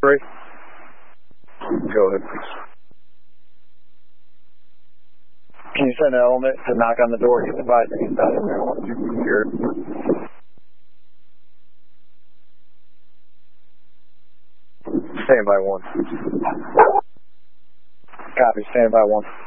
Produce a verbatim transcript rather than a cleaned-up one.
Three. Go ahead, please. Can you send an element to knock on the door? Get the advise inside of there. I want you to hear it. Stand by one. Copy. Stand by one.